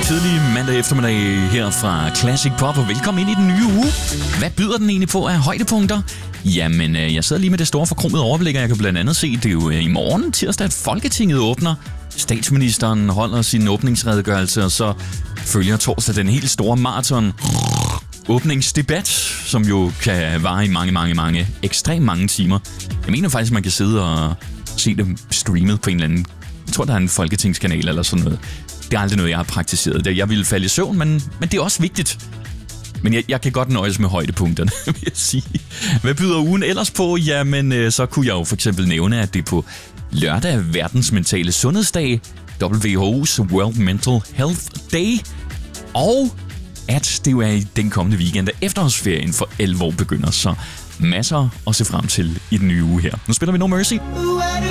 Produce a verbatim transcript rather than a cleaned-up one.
god tidlig mandag eftermiddag her fra Classic Pop, og velkommen ind i den nye uge. Hvad byder den egentlig på af højdepunkter? Jamen, jeg sidder lige med det store forkromede overblik, og jeg kan blandt andet se, det er jo i morgen tirsdag, at Folketinget åbner. Statsministeren holder sin åbningsredegørelse, og så følger torsdag den helt store maraton åbningsdebat, som jo kan vare i mange, mange, mange, ekstremt mange timer. Jeg mener faktisk, man kan sidde og se dem streamet på en eller anden, jeg tror, der er en folketingskanal eller sådan noget. Det er aldrig noget, jeg har praktiseret. Jeg ville falde i søvn, men, men det er også vigtigt. Men jeg, jeg kan godt nøjes med højdepunkterne, vil jeg sige. Hvad byder ugen ellers på? Jamen, så kunne jeg jo for eksempel nævne, at det er på lørdag er verdens mentale sundhedsdag, W H O's World Mental Health Day, og at det jo er i den kommende weekend, at efterårsferien for alvor begynder, så masser at se frem til i den nye uge her. Nu spiller vi No Mercy.